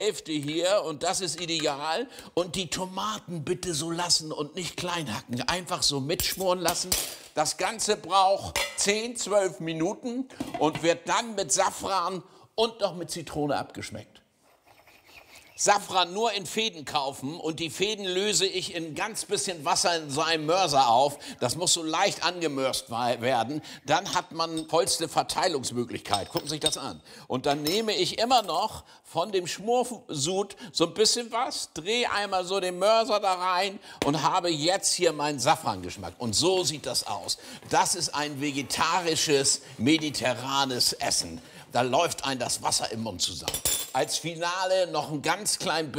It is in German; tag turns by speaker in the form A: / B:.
A: Hälfte hier und das ist ideal. Und die Tomaten bitte so lassen und nicht klein hacken. Einfach so mitschmoren lassen. Das Ganze braucht 10, 12 Minuten und wird dann mit Safran und noch mit Zitrone abgeschmeckt. Safran nur in Fäden kaufen und die Fäden löse ich in ganz bisschen Wasser in so einem Mörser auf. Das muss so leicht angemörst werden. Dann hat man vollste Verteilungsmöglichkeit. Gucken Sie sich das an. Und dann nehme ich immer noch von dem Schmorsud so ein bisschen was, drehe einmal so den Mörser da rein und habe jetzt hier meinen Safrangeschmack. Und so sieht das aus. Das ist ein vegetarisches, mediterranes Essen. Da läuft einem das Wasser im Mund zusammen. Als Finale noch ein ganz klein bisschen